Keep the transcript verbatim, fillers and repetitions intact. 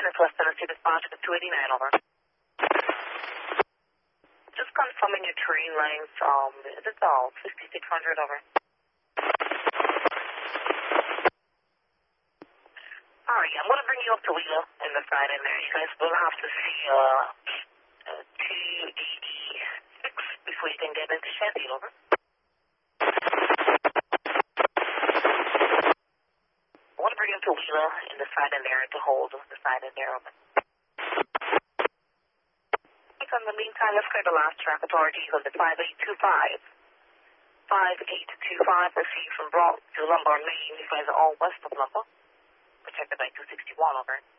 is West Tennessee dispatch to two eighty-nine, over. Just confirming your train length, um, is it all fifty-six hundred, over? Alright, I'm going to bring you up to Wheeler in the side in there. You guys will have to see, uh, uh two eighty-six before you can get into Chevy, over. I want to bring him to Wheeler in the side in there to hold the side in there, over. In the meantime, let's clear the last track authorities on the five eight two five. five eight two five, proceed from Bronx to Lombard, Maine. You guys are all west of Lombard. Protected by two sixty-one, over.